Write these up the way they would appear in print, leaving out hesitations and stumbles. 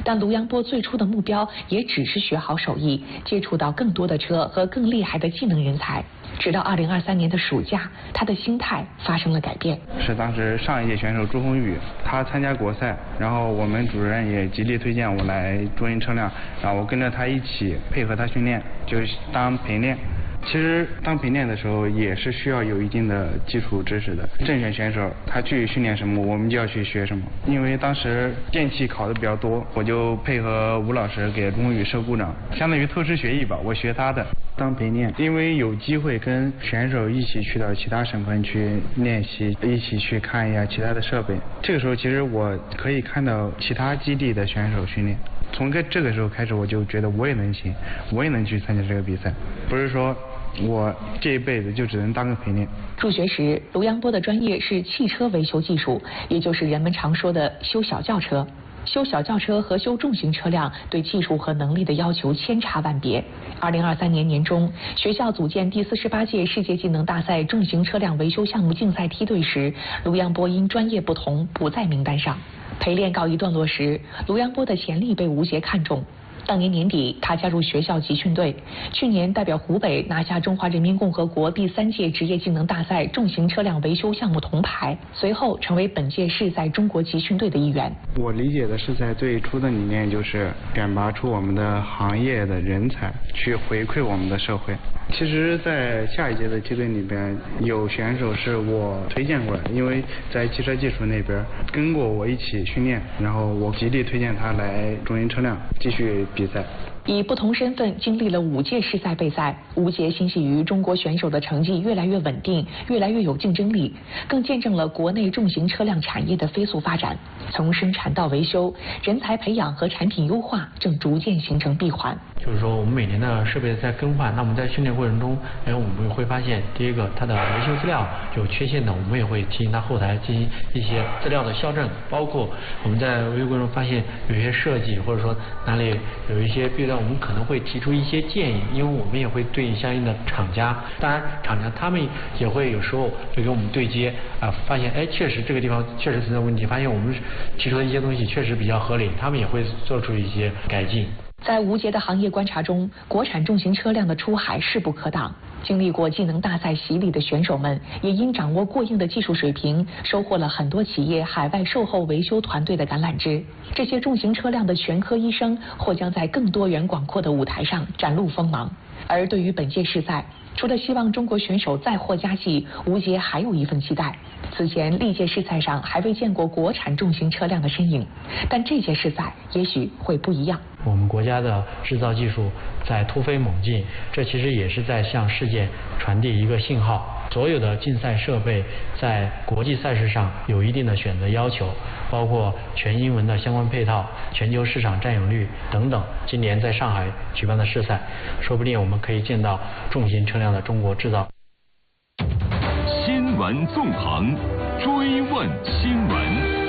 但卢阳波最初的目标也只是学好手艺，接触到更多的车和更厉害的技能人才。直到2023年的暑假，他的心态发生了改变。 是当时上一届选手朱宏宇，他参加国赛，然后我们主任也极力推荐我来中型车辆，然后我跟着他一起配合他训练，就是当陪练。其实当陪练的时候也是需要有一定的基础知识的。正选选手他去训练什么，我们就要去学什么。因为当时电气考的比较多，我就配合吴老师给钟宇设故障，相当于偷师学艺吧，我学他的。当陪练，因为有机会跟选手一起去到其他省份去练习，一起去看一下其他的设备。这个时候其实我可以看到其他基地的选手训练。从这个时候开始，我就觉得我也能行，我也能去参加这个比赛，不是说我这一辈子就只能当个陪练。 入学时，卢阳波的专业是汽车维修技术，也就是人们常说的修小轿车。修小轿车和修重型车辆对技术和能力的要求千差万别。2023年年中，学校组建第48届世界技能大赛重型车辆维修项目竞赛梯队时，卢阳波因专业不同不在名单上。陪练告一段落时，卢阳波的潜力被吴杰看中。当年年底，他加入学校集训队，去年代表湖北拿下中华人民共和国第3届职业技能大赛重型车辆维修项目铜牌，随后成为本届世赛中国集训队的一员。 我理解的世赛最初的理念就是选拔出我们的行业的人才，去回馈我们的社会。其实在下一届的梯队里边，有选手是我推荐过来，因为在汽车技术那边跟过我一起训练，然后我极力推荐他来中型车辆继续比赛。 以不同身份经历了5届世赛备赛，吴杰欣喜于中国选手的成绩越来越稳定，越来越有竞争力，更见证了国内重型车辆产业的飞速发展。从生产到维修，人才培养和产品优化正逐渐形成闭环。 就是说，我们每年的设备在更换，那我们在训练过程中，我们会发现，第一个，它的维修资料有缺陷的，我们也会提醒它后台进行一些资料的校正，包括我们在维修过程中发现有一些设计或者说哪里有一些弊端，我们可能会提出一些建议，因为我们也会对相应的厂家，当然厂家他们也会有时候会跟我们对接发现确实这个地方确实存在问题，发现我们提出的一些东西确实比较合理，他们也会做出一些改进。 在吴杰的行业观察中，国产重型车辆的出海势不可挡。经历过技能大赛洗礼的选手们，也因掌握过硬的技术水平，收获了很多企业海外售后维修团队的橄榄枝。这些重型车辆的全科医生，或将在更多元广阔的舞台上展露锋芒。而对于本届世赛，除了希望中国选手再获佳绩，吴杰还有一份期待。此前历届世赛上还未见过国产重型车辆的身影，但这届世赛也许会不一样。 我们国家的制造技术在突飞猛进，这其实也是在向世界传递一个信号。所有的竞赛设备在国际赛事上有一定的选择要求，包括全英文的相关配套、全球市场占有率等等。今年在上海举办的世赛，说不定我们可以见到重型车辆的中国制造。 新闻纵横，追问新闻。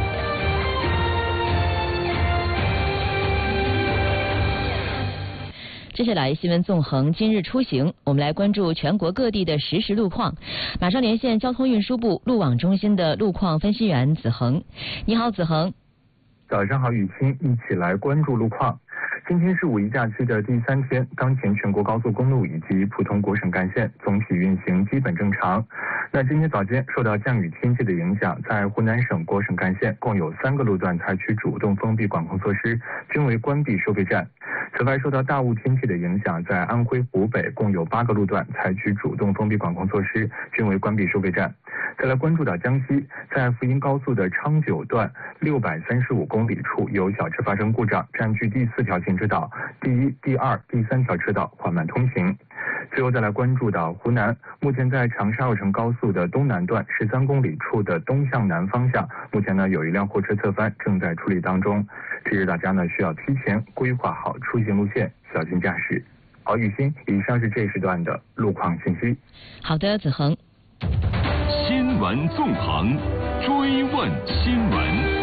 接下来新闻纵横今日出行，我们来关注全国各地的实时路况。马上连线交通运输部路网中心的路况分析员子恒。你好，子恒。 早上好，雨欣，一起来关注路况。今天是五一假期的第3天，当前全国高速公路以及普通国省干线总体运行基本正常。那今天早间受到降雨天气的影响，在湖南省国省干线共有3个路段采取主动封闭管控措施，均为关闭收费站。此外，受到大雾天气的影响，在安徽、湖北共有8个路段采取主动封闭管控措施，均为关闭收费站。再来关注到江西，在福阴高速的昌九段635公里处有小车发生故障，占据第4条行车道，第1、第2、第3条车道缓慢通行。最后再来关注到湖南，目前在长沙绕城高速的东南段13公里处的东向南方向，目前有一辆货车侧翻，正在处理当中。提示大家需要提前规划好出行路线，小心驾驶。好，雨欣，以上是这时段的路况信息。 好的，子恒。 新闻纵横，追问新闻。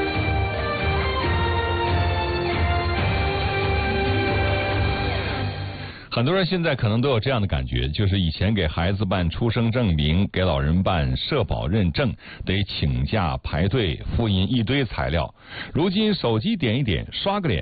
很多人现在可能都有这样的感觉，就是以前给孩子办出生证明，给老人办社保认证，得请假排队复印一堆材料，如今手机点一点，刷个脸